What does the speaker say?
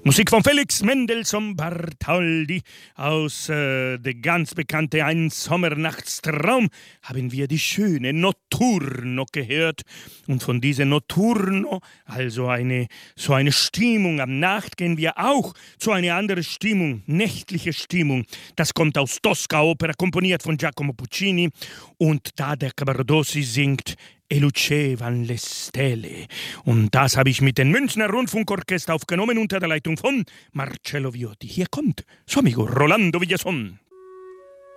Musik von Felix Mendelssohn Bartholdy aus der ganz bekannte Ein Sommernachtstraum haben wir die schöne Notturno gehört. Und von dieser Notturno, also so eine Stimmung am Nacht, gehen wir auch zu einer anderen Stimmung, nächtliche Stimmung. Das kommt aus Tosca-Opera, komponiert von Giacomo Puccini. Und da der Cavaradossi singt E lucevan le stelle. Und das habe ich mit dem Münchner Rundfunkorchester aufgenommen unter der Leitung von Marcello Viotti. Hier kommt Suo amico Rolando Villazón.